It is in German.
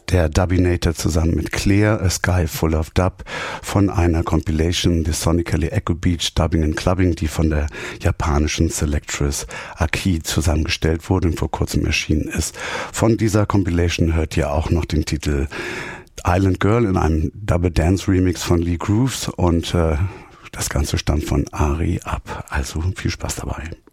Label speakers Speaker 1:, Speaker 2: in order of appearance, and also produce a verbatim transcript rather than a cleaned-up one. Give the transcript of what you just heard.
Speaker 1: der Dubinator zusammen mit Claire, A Sky Full of Dub, von einer Compilation The Sonically Echo Beach Dubbing and Clubbing, die von der japanischen Selectress Aki zusammengestellt wurde und vor kurzem erschienen ist. Von dieser Compilation hört ihr auch noch den Titel Island Girl in einem Double Dance Remix von Lee Grooves und äh, das Ganze stammt von Ari ab. Also viel Spaß dabei.